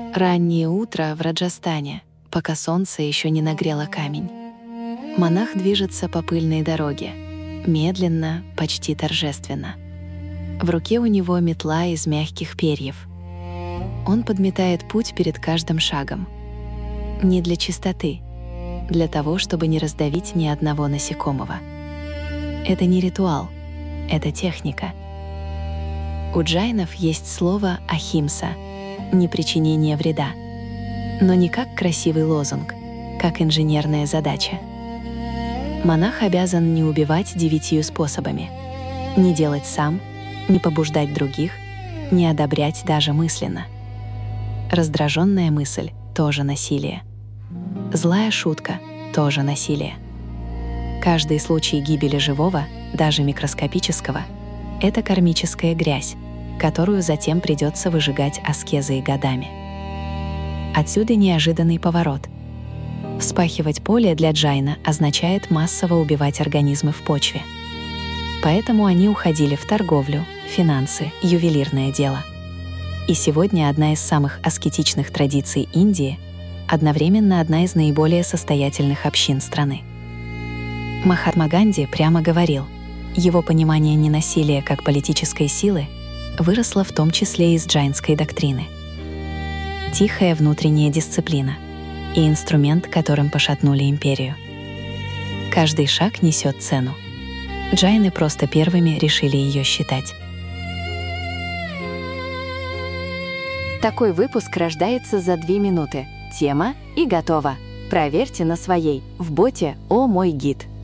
Раннее утро в Раджастане, пока солнце еще не нагрело камень. Монах движется по пыльной дороге, медленно, почти торжественно. В руке у него метла из мягких перьев. Он подметает путь перед каждым шагом. Не для чистоты, для того, чтобы не раздавить ни одного насекомого. Это не ритуал, это техника. У джайнов есть слово «ахимса» — непричинение вреда, но не как красивый лозунг, как инженерная задача. Монах обязан не убивать 9 способами, не делать сам, не побуждать других, не одобрять даже мысленно. Раздраженная мысль — тоже насилие. Злая шутка — тоже насилие. Каждый случай гибели живого, даже микроскопического, — это кармическая грязь, которую затем придется выжигать аскезой годами. Отсюда неожиданный поворот. Вспахивать поле для джайна означает массово убивать организмы в почве. Поэтому они уходили в торговлю, финансы, ювелирное дело. И сегодня одна из самых аскетичных традиций Индии — одновременно одна из наиболее состоятельных общин страны. Махатма Ганди прямо говорил, его понимание ненасилия как политической силы выросло в том числе из джайнской доктрины. Тихая внутренняя дисциплина и инструмент, которым пошатнули империю. Каждый шаг несет цену. Джайны просто первыми решили ее считать. Такой выпуск рождается за 2 минуты. Тема и готово. Проверьте на своей в боте «О мой гид».